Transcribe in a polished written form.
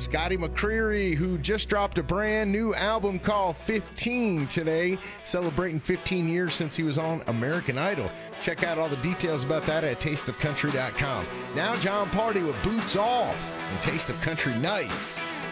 Scotty McCreery, who just dropped a brand new album called 15 today, celebrating 15 years since he was on American Idol. Check out all the details about that at tasteofcountry.com. Now John Party with Boots Off and Taste of Country Nights.